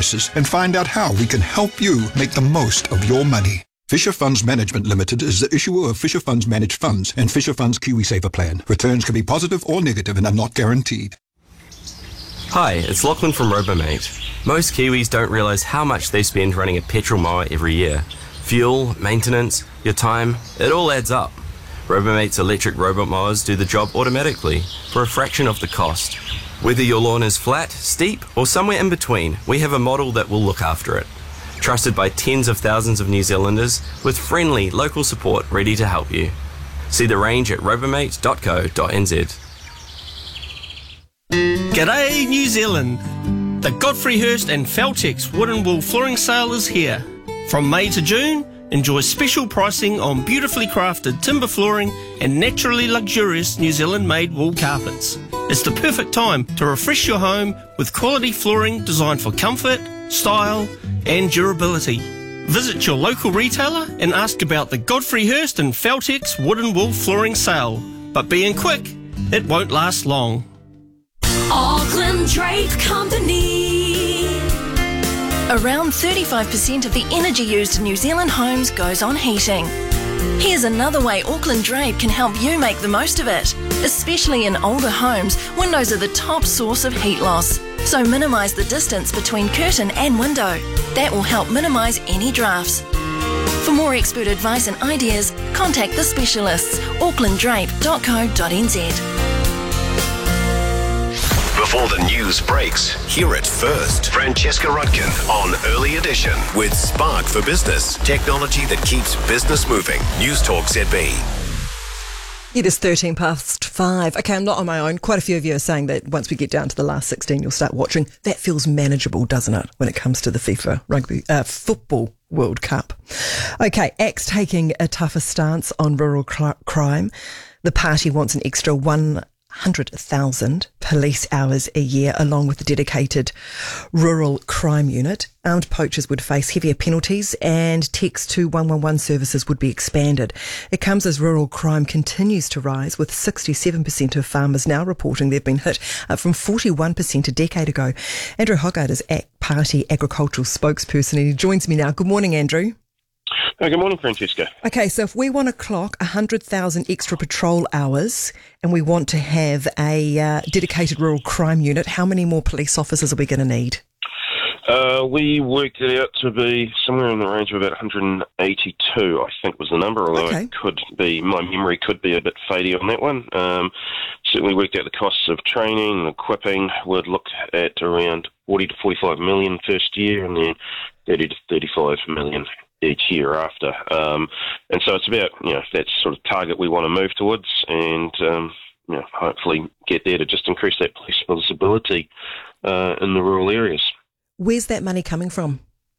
and find out how we can help you make the most of your money. Fisher Funds Management Limited is the issuer of Fisher Funds Managed Funds and Fisher Funds KiwiSaver Plan. Returns can be positive or negative and are not guaranteed. Hi, it's Lachlan from Robomate. Most Kiwis don't realise how much they spend running a petrol mower every year. Fuel, maintenance, your time, it all adds up. Robomate's electric robot mowers do the job automatically for a fraction of the cost. Whether your lawn is flat, steep or somewhere in between, we have a model that will look after it. Trusted by tens of thousands of New Zealanders with friendly local support ready to help you. See the range at robomate.co.nz. G'day New Zealand! The Godfrey Hirst and Feltex Wood and Wool Flooring Sale is here. From May to June, enjoy special pricing on beautifully crafted timber flooring and naturally luxurious New Zealand-made wool carpets. It's the perfect time to refresh your home with quality flooring designed for comfort, style and durability. Visit your local retailer and ask about the Godfrey Hirst and Feltex Wood and Wool Flooring Sale. But being quick, it won't last long. Auckland Drape Company. Around 35% of the energy used in New Zealand homes goes on heating. Here's another way Auckland Drape can help you make the most of it. Especially in older homes, windows are the top source of heat loss. So minimise the distance between curtain and window. That will help minimise any drafts. For more expert advice and ideas, contact the specialists, aucklanddrape.co.nz. Before the news breaks, hear it first. Francesca Rudkin on Early Edition with Spark for Business. Technology that keeps business moving. News Talk ZB. It is 5:13. Okay, I'm not on my own. Quite a few of you are saying that once we get down to the last 16, you'll start watching. That feels manageable, doesn't it, when it comes to the FIFA Football World Cup? Okay, ACT's taking a tougher stance on rural crime. The party wants an extra 100,000 police hours a year, along with the dedicated rural crime unit. Armed poachers would face heavier penalties and text to 111 services would be expanded. It comes as rural crime continues to rise, with 67% of farmers now reporting they've been hit, up from 41% a decade ago. Andrew Hoggard is Party Agricultural Spokesperson and he joins me now. Good morning, Andrew. Good morning, Francesca. Okay, so if we want to clock 100,000 extra patrol hours and we want to have a dedicated rural crime unit, how many more police officers are we going to need? We worked it out to be somewhere in the range of about 182, I think was the number, although Okay. it could be, my memory could be a bit fadey on that one. Certainly worked out the costs of training and equipping would look at around 40 to 45 million first year and then 30 to 35 million each year after. And so it's about, that sort of target we want to move towards and, hopefully get there to just increase that police visibility in the rural areas. Where's that money coming from?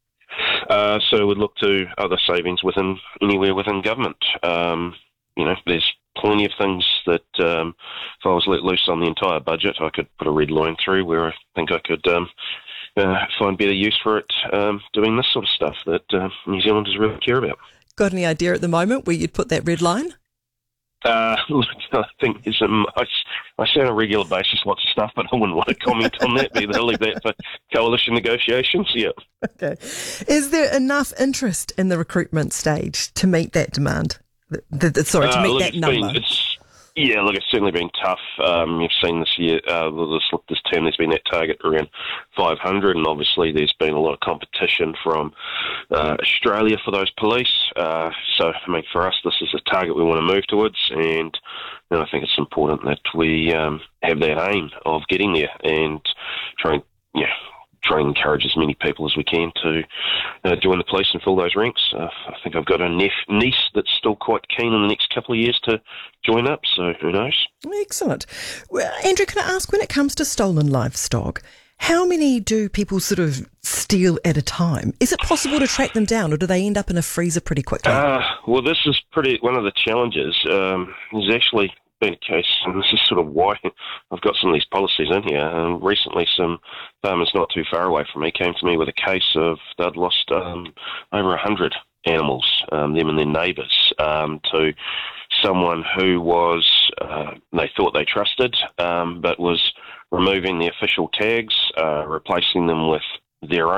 So we'd look to other savings anywhere within government. There's plenty of things that if I was let loose on the entire budget, I could put a red line through where I think I could find better use for it doing this sort of stuff that New Zealanders really care about. Got any idea at the moment where you'd put that red line? I think I say on a regular basis lots of stuff, but I wouldn't want to comment on that. They'll leave that for coalition negotiations, yeah. Okay. Is there enough interest in the recruitment stage to meet that demand? To meet that number? It's certainly been tough. You've seen this year, this term, there's been that target around 500, and obviously there's been a lot of competition from Australia for those police. For us, this is a target we want to move towards, and I think it's important that we have that aim of getting there and try and encourage as many people as we can to join the police and fill those ranks. I think I've got a niece that's still quite keen in the next couple of years to join up, so who knows? Excellent. Well, Andrew, can I ask, when it comes to stolen livestock, how many do people sort of steal at a time? Is it possible to track them down, or do they end up in a freezer pretty quickly? Well, this is one of the challenges. There's actually been a case, and this is sort of why I've got some of these policies in here. Recently, some farmers not too far away from me came to me with a case of they'd lost over 100 animals, them and their neighbours, to someone who was, they thought they trusted, but was removing the official tags, replacing them with their own